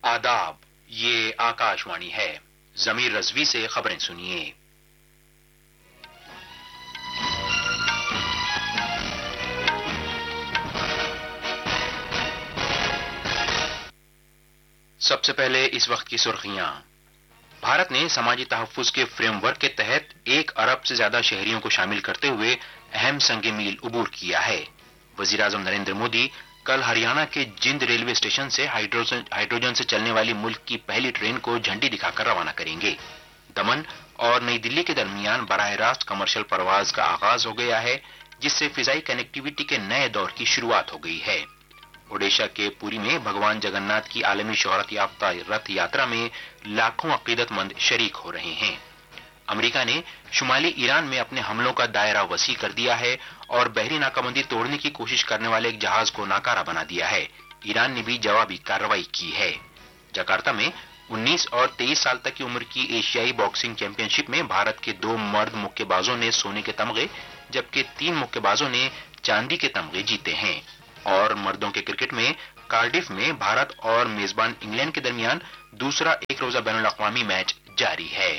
आदाब, ये आकाशवाणी है। जमीर रजवी से खबरें सुनिए। सबसे पहले इस वक्त की सुर्खियां। भारत ने समाजी तहफ्फुज के फ्रेमवर्क के तहत 1 अरब से ज्यादा शहरियों को शामिल करते हुए अहम संग मील उबूर किया है। वजीर आजम नरेंद्र मोदी कल हरियाणा के जिंद रेलवे स्टेशन से हाइड्रोजन से चलने वाली मुल्क की पहली ट्रेन को झंडी दिखाकर रवाना करेंगे। दमन और नई दिल्ली के दरमियान बराह रास्त कमर्शियल परवाज का आगाज हो गया है, जिससे फिजाई कनेक्टिविटी के नए दौर की शुरुआत हो गई है। ओडिशा के पुरी में भगवान जगन्नाथ की आलमी शोहरत याफ्ता रथ यात्रा में लाखों अकीदतमंद शरीक हो रहे हैं। अमेरिका ने शुमाली ईरान में अपने हमलों का दायरा वसी कर दिया है और बहरी नाकाबंदी तोड़ने की कोशिश करने वाले एक जहाज को नाकारा बना दिया है। ईरान ने भी जवाबी कार्रवाई की है। जकार्ता में 19 और 23 साल तक की उम्र की एशियाई बॉक्सिंग चैंपियनशिप में भारत के 2 मर्द मुक्केबाजों ने सोने के तमगे जबकि 3 मुक्केबाजों ने चांदी के तमगे जीते हैं। और मर्दों के क्रिकेट में कार्डिफ में भारत और मेजबान इंग्लैंड के दरमियान दूसरा एक रोजा बैनुल अक़वामी मैच जारी है।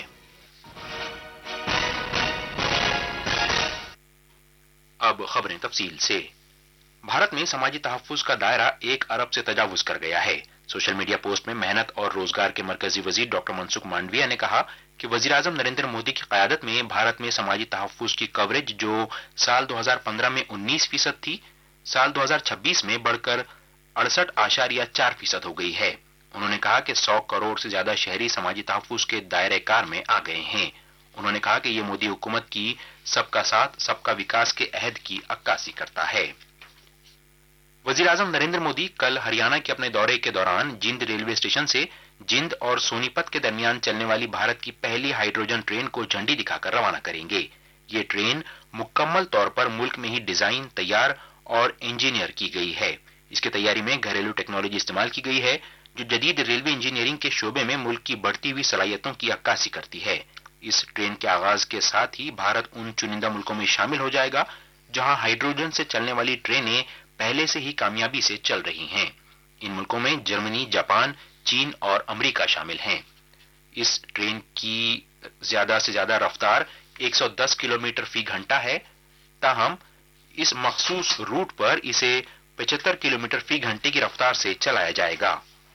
अब खबरें तफसील से। भारत में समाजी तहफ्फुज का दायरा 1 अरब से तजावुज कर गया है। सोशल मीडिया पोस्ट में मेहनत और रोजगार के मरकजी वजीर डॉक्टर मनसुख मांडविया ने कहा कि वजीर आजम नरेंद्र मोदी की क़यादत में भारत में समाजी तहफ्फुज की कवरेज जो साल 2015 में 19% थी, साल 2026 में बढ़कर 68.4% हो गई है। उन्होंने कहा कि 100 करोड़ से ज्यादा शहरी समाजी तहफ्फुज के दायरे कार में आ गए हैं। उन्होंने कहा कि ये मोदी हुकूमत की सबका साथ सबका विकास के अहद की अक्कासी करता है। वजीर आजम नरेंद्र मोदी कल हरियाणा के अपने दौरे के दौरान जिंद रेलवे स्टेशन से जिंद और सोनीपत के दरमियान चलने वाली भारत की पहली हाइड्रोजन ट्रेन को झंडी दिखाकर रवाना करेंगे। ये ट्रेन मुकम्मल तौर पर मुल्क में ही डिजाइन, तैयार और इंजीनियर की गई है। इसकी तैयारी में घरेलू टेक्नोलॉजी इस्तेमाल की गई है जो जदीद रेलवे इंजीनियरिंग के शोबे में मुल्क की बढ़ती हुई सलाहियतों की अक्कासी करती है। इस ट्रेन के आगाज के साथ ही भारत उन चुनिंदा मुल्कों में शामिल हो जाएगा जहां हाइड्रोजन से चलने वाली ट्रेनें पहले से ही कामयाबी से चल रही हैं। इन मुल्कों में जर्मनी, जापान, चीन और अमेरिका शामिल हैं। इस ट्रेन की ज्यादा से ज्यादा रफ्तार 110 किलोमीटर फी घंटा है, ताहम इस मखसूस रूट पर इसे 75 किलोमीटर फी घंटे की रफ्तार से चलाया जाएगा।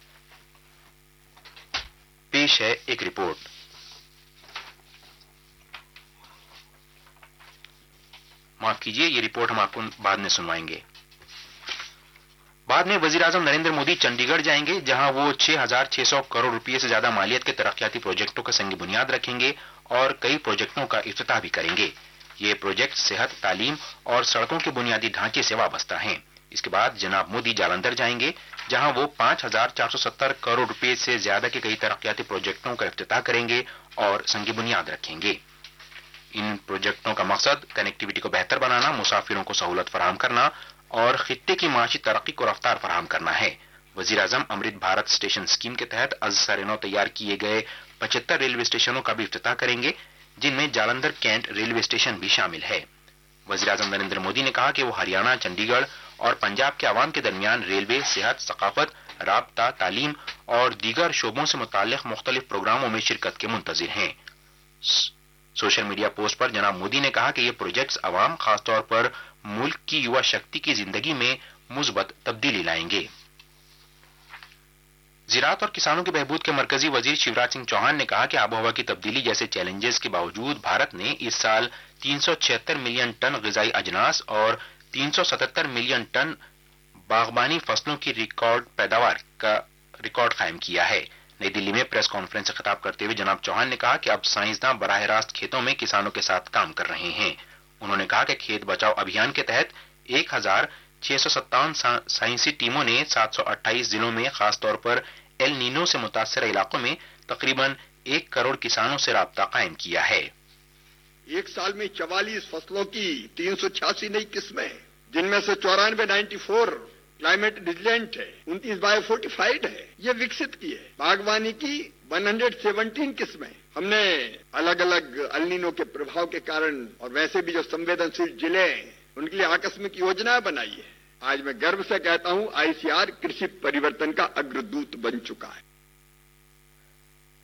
पेश है एक रिपोर्ट। माफ कीजिए, ये रिपोर्ट हम आपको बाद में सुनवाएंगे। बाद में वजीर आजम नरेंद्र मोदी चंडीगढ़ जाएंगे, जहां वो 6,600 करोड़ रुपए से ज्यादा मालियत के तरक्याती प्रोजेक्टों का संग बुनियाद रखेंगे और कई प्रोजेक्टों का इफ्तिताह भी करेंगे। ये प्रोजेक्ट सेहत, तालीम और सड़कों के बुनियादी ढांचे से वाबस्ता हैं। इसके बाद जनाब मोदी जालंधर जाएंगे, जहां वो 5,470 करोड़ रुपए से ज्यादा के कई तरक्याती प्रोजेक्टों का इफ्तिताह करेंगे और संग बुनियाद रखेंगे। इन प्रोजेक्टों का मकसद कनेक्टिविटी को बेहतर बनाना, मुसाफिरों को सहूलत फराहम करना और खित्ते की माशी तरक्की को रफ्तार फराहम करना है। वजीर आजम अमृत भारत स्टेशन स्कीम के तहत अज सरेनो तैयार किए गए 75 रेलवे स्टेशनों का भी इफ्तिताह करेंगे, जिनमें जालंधर कैंट रेलवे स्टेशन भी शामिल है। वजीर आजम नरेंद्र मोदी ने कहा कि वो हरियाणा, चंडीगढ़ और पंजाब के आवाम के दरमियान रेलवे, सेहत, सकाफत, राबता, तालीम और दीगर शोबों से मुताल्लिक मुख्तलिफ प्रोग्रामों में शिरकत के मुंतजिर हैं। सोशल मीडिया पोस्ट पर जनाब मोदी ने कहा कि ये प्रोजेक्ट्स अवाम, खासतौर पर मुल्क की युवा शक्ति की जिंदगी में मुस्बत तब्दीली लाएंगे। ज़राअत और किसानों के बहबूद के मरकजी वजीर शिवराज सिंह चौहान ने कहा कि आबोहवा की तब्दीली जैसे चैलेंजेस के बावजूद भारत ने इस साल 376 मिलियन टन ग़िज़ाई अजनास और 377 मिलियन टन बागबानी फसलों की रिकॉर्ड पैदावार का रिकॉर्ड कायम किया है। नई दिल्ली में प्रेस कॉन्फ्रेंस से खिताब करते हुए जनाब चौहान ने कहा कि अब साइंसदान बराह रास्त खेतों में किसानों के साथ काम कर रहे हैं। उन्होंने कहा कि खेत बचाओ अभियान के तहत 1,657 साइंसी टीमों ने 728 जिलों में खासतौर पर एल नीनो से मुतासर इलाकों में तकरीबन 1 करोड़ किसानों से राब्ता कायम किया है। एक साल में 44 फसलों की 386 नई किस्में, जिनमें से 94 क्लाइमेट रिजिलेंट है, 29 बायोफोर्टिफाइड है, ये विकसित की है। बागवानी की 117 किस्में हमने अलग अलग अल नीनो के प्रभाव के कारण और वैसे भी जो संवेदनशील जिले हैं उनके लिए आकस्मिक योजना बनाई है। आज मैं गर्व से कहता हूं, आईसीआर कृषि परिवर्तन का अग्रदूत बन चुका है।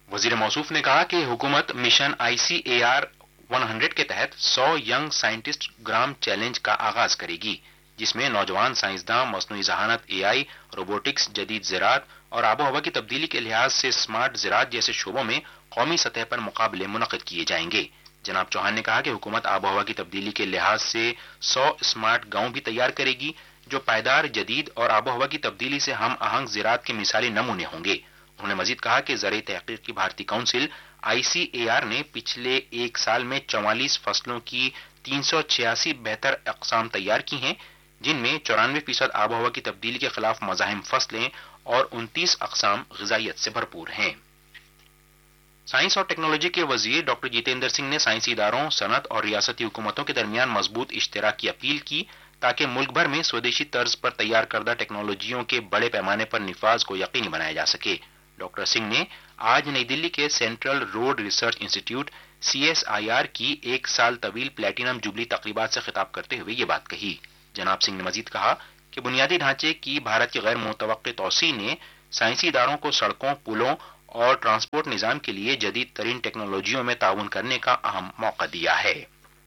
وزیر موصوف نے کہا کہ حکومت مشن ICAR 100 کے تحت 100 ینگ سائنٹسٹ گرام چیلنج کا آغاز کرے گی، جس میں نوجوان سائنسداں مصنوعی ذہانت، AI، روبوٹکس، جدید زراعت اور آب و ہوا کی تبدیلی کے لحاظ سے اسمارٹ زراعت جیسے شعبوں میں قومی سطح پر مقابلے منعقد کیے جائیں گے۔ جناب چوہان نے کہا کہ حکومت آب و ہوا کی تبدیلی کے لحاظ سے 100 اسمارٹ گاؤں بھی تیار کرے گی جو پائیدار، جدید اور آب و ہوا کی تبدیلی سے ہم آہنگ زراعت کے مثالی نمونے ہوں گے۔ انہوں نے مزید کہا کہ زرعی تحقیق کی بھارتی کونسل ICAR نے پچھلے ایک سال میں 44 فصلوں کی 386 بہتر اقسام تیار کی ہیں، جن میں 94% آب و ہوا کی تبدیلی کے خلاف مزاحم فصلیں اور 29 اقسام غذائیت سے بھرپور ہیں۔ سائنس اور ٹیکنالوجی کے وزیر ڈاکٹر جتیندر سنگھ نے سائنسی اداروں، صنعت اور ریاستی حکومتوں کے درمیان مضبوط اشتراک کی اپیل کی تاکہ ملک بھر میں سودیشی طرز پر تیار کردہ ٹیکنالوجیوں کے بڑے پیمانے پر نفاذ کو یقینی بنایا جا سکے۔ ڈاکٹر سنگھ نے آج نئی دلی کے central road research institute CSIR کی ایک سال طویل پلیٹینم جوبلی تقریبات سے خطاب کرتے ہوئے یہ بات کہی۔ جناب سنگھ نے مزید کہا کہ بنیادی ڈھانچے کی بھارت کی غیر متوقع توسیع نے سائنسی اداروں کو سڑکوں، پلوں اور ٹرانسپورٹ نظام کے لیے جدید ترین ٹیکنالوجیوں میں تعاون کرنے کا اہم موقع دیا ہے۔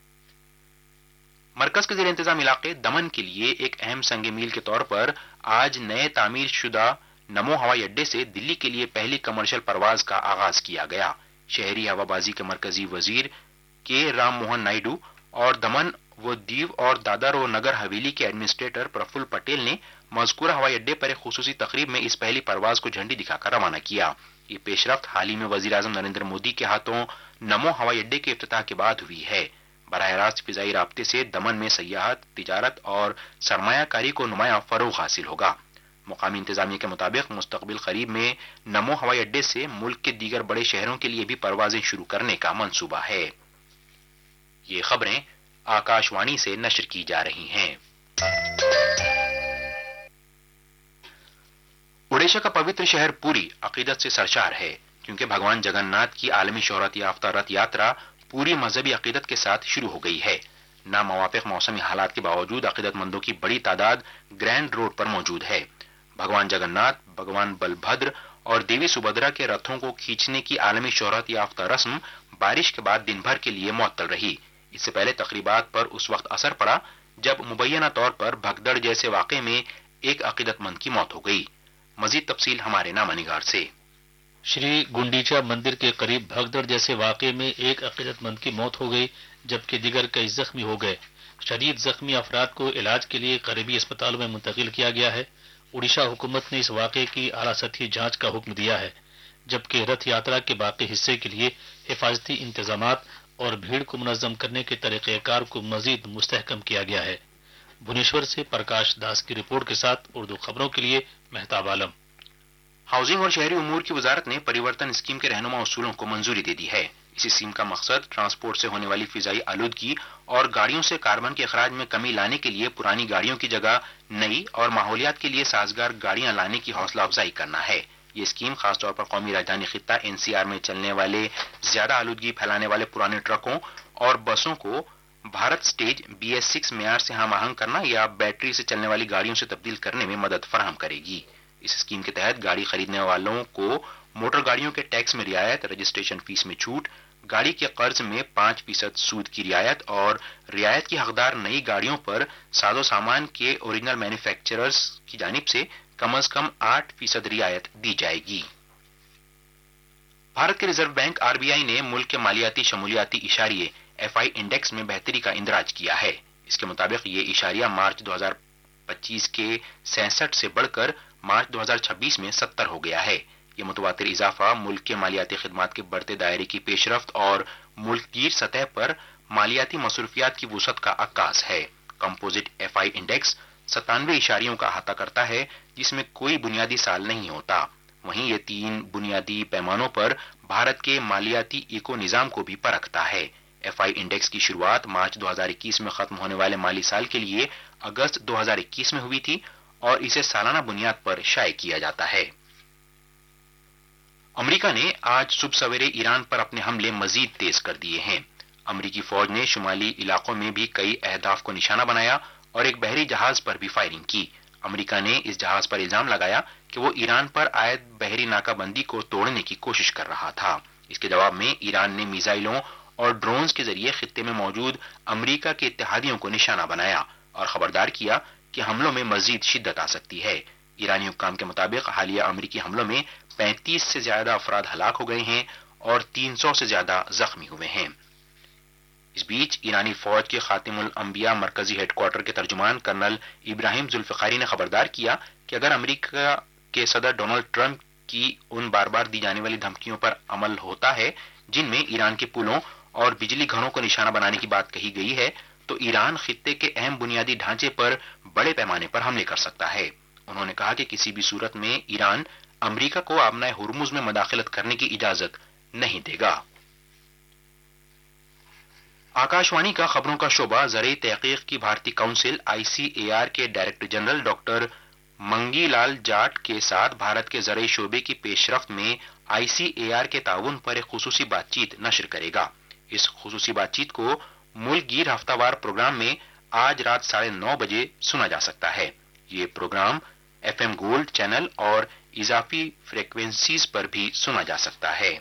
مرکز کے زیر انتظام علاقے دمن کے لیے ایک اہم سنگ میل کے طور پر آج نئے تعمیر شدہ نمو ہوائی اڈے سے دلی کے لیے پہلی کمرشل پرواز کا آغاز کیا گیا۔ شہری ہوا بازی کے مرکزی وزیر کے رام موہن نائیڈو اور دمن و دیو اور دادر و نگر حویلی کے ایڈمنسٹریٹر پرفل پٹیل نے مذکورہ ہوائی اڈے پر ایک خصوصی تقریب میں اس پہلی پرواز کو جھنڈی دکھا کر روانہ کیا۔ یہ پیش رفت حال ہی میں وزیر اعظم نریندر مودی کے ہاتھوں نمو ہوائی اڈے کے افتتاح کے بعد ہوئی ہے۔ براہ راست فضائی رابطے سے دمن میں سیاحت، تجارت اور سرمایہ کاری کو نمایاں فروغ حاصل ہوگا۔ مقامی انتظامیہ کے مطابق مستقبل قریب میں نمو ہوائی اڈے سے ملک کے دیگر بڑے شہروں کے لیے بھی پروازیں شروع کرنے کا منصوبہ ہے۔ یہ خبریں آکاش وانی سے نشر کی جا رہی ہیں۔ اڈیشہ کا پوتر شہر پوری عقیدت سے سرشار ہے کیونکہ بھگوان جگن ناتھ کی عالمی شہرت یافتہ رتھ یاترا پوری مذہبی عقیدت کے ساتھ شروع ہو گئی ہے۔ ناموافق موسمی حالات کے باوجود عقیدت مندوں کی بڑی تعداد گرینڈ روڈ پر موجود ہے۔ بھگوان جگن ناتھ، بھگوان بلبھدر اور دیوی سبھدرا کے رتھوں کو کھینچنے کی عالمی شہرت یافتہ رسم بارش کے بعد دن بھر کے لیے معطل رہی۔ اس سے پہلے تقریبات پر اس وقت اثر پڑا جب مبینہ طور پر بھگدڑ جیسے واقعے میں ایک عقیدت مند کی موت ہو گئی۔ مزید تفصیل ہمارے نامہ نگار سے۔ شری گنڈیچا مندر کے قریب بھگدڑ جیسے واقعے میں ایک عقیدت مند کی موت ہو گئی جبکہ دیگر کئی زخمی ہو گئے۔ شدید زخمی افراد کو علاج کے لیے قریبی اسپتالوں میں منتقل کیا گیا ہے۔ اڈیشہ حکومت نے اس واقعے کی اعلیٰ سطحی جانچ کا حکم دیا ہے جبکہ رتھ یاترا کے باقی حصے کے لیے حفاظتی انتظامات اور بھیڑ کو منظم کرنے کے طریقہ کار کو مزید مستحکم کیا گیا ہے۔ بھونیشور سے پرکاش داس کی رپورٹ کے ساتھ اردو خبروں کے لیے مہتاب عالم۔ ہاؤسنگ اور شہری امور کی وزارت نے پریورتن اسکیم کے رہنما اصولوں کو منظوری دے دی ہے۔ اس اسکیم کا مقصد ٹرانسپورٹ سے ہونے والی فضائی آلودگی اور گاڑیوں سے کاربن کے اخراج میں کمی لانے کے لیے پرانی گاڑیوں کی جگہ نئی اور ماحولیات کے لیے سازگار گاڑیاں لانے کی حوصلہ افزائی کرنا ہے۔ یہ اسکیم خاص طور پر قومی راجدھانی خطہ NCR میں چلنے والے زیادہ آلودگی پھیلانے والے پرانے ٹرکوں اور بسوں کو بھارت سٹیج BS6 معیار سے ہم آہنگ کرنا یا بیٹری سے چلنے والی گاڑیوں سے تبدیل کرنے میں مدد فراہم کرے گی۔ اس اسکیم کے تحت گاڑی خریدنے والوں کو موٹر گاڑیوں کے ٹیکس میں رعایت، رجسٹریشن فیس میں چھوٹ، گاڑی کے قرض میں 5% سود کی رعایت اور رعایت کی حقدار نئی گاڑیوں پر ساز و سامان کے اوریجنل مینوفیکچررز کی جانب سے کم از کم 8% رعایت دی جائے گی۔ بھارت کے ریزرو بینک RBI نے ملک کے مالیاتی شمولیاتی اشاریے FI انڈیکس میں بہتری کا اندراج کیا ہے۔ اس کے مطابق یہ اشاریہ مارچ 2025 کے 66 سے بڑھ کر مارچ 2026 میں 70 ہو گیا ہے۔ یہ متواتر اضافہ ملک کے مالیاتی خدمات کے بڑھتے دائرے کی پیش رفت اور ملک گیر سطح پر مالیاتی مصروفیات کی وسعت کا عکاس ہے۔ کمپوزٹ FI انڈیکس 97 اشاریوں کا احاطہ کرتا ہے جس میں کوئی بنیادی سال نہیں ہوتا۔ وہیں یہ 3 بنیادی پیمانوں پر بھارت کے مالیاتی ایکو نظام کو بھی پرکھتا ہے۔ FI انڈیکس کی شروعات مارچ 2021 میں ختم ہونے والے مالی سال کے لیے اگست 2021 میں ہوئی تھی اور اسے سالانہ بنیاد پر شائع کیا جاتا ہے۔ امریکہ نے آج صبح سویرے ایران پر اپنے حملے مزید تیز کر دیے ہیں۔ امریکی فوج نے شمالی علاقوں میں بھی کئی اہداف کو نشانہ بنایا اور ایک بحری جہاز پر بھی فائرنگ کی۔ امریکہ نے اس جہاز پر الزام لگایا کہ وہ ایران پر عائد بحری ناکہ بندی کو توڑنے کی کوشش کر رہا تھا۔ اس کے جواب میں ایران نے میزائلوں اور ڈرونز کے ذریعے خطے میں موجود امریکہ کے اتحادیوں کو نشانہ بنایا اور خبردار کیا کہ حملوں میں مزید شدت آ سکتی ہے۔ ایرانی حکام کے مطابق حالیہ امریکی حملوں میں 35 سے زیادہ افراد ہلاک ہو گئے ہیں اور 300 سے زیادہ زخمی ہوئے ہیں۔ اس بیچ ایرانی فوج کے خاتم الانبیاء مرکزی ہیڈ کوارٹر کے ترجمان کرنل ابراہیم ذوالفقاری نے خبردار کیا کہ اگر امریکہ کے صدر ڈونلڈ ٹرمپ کی ان بار بار دی جانے والی دھمکیوں پر عمل ہوتا ہے جن میں ایران کے پلوں اور بجلی گھروں کو نشانہ بنانے کی بات کہی گئی ہے، تو ایران خطے کے اہم بنیادی ڈھانچے پر بڑے پیمانے پر حملے کر سکتا ہے۔ انہوں نے کہا کہ کسی بھی صورت میں ایران امریکہ کو آبنائے ہرمز میں مداخلت کرنے کی اجازت نہیں دے گا۔ آکاشوانی کا خبروں کا شعبہ زرعی تحقیق کی بھارتی کونسل ICAR کے ڈائریکٹر جنرل ڈاکٹر منگی لال جاٹ کے ساتھ بھارت کے زرعی شعبے کی پیش رفت میں ICAR کے تعاون پر ایک خصوصی بات چیت نشر کرے گا۔ اس خصوصی بات چیت کو ملک گیر ہفتہ وار پروگرام میں آج رات 9:30 بجے سنا جا سکتا ہے۔ یہ پروگرام FM گولڈ چینل اور اضافی فریکوینسیز پر بھی سنا جا سکتا ہے۔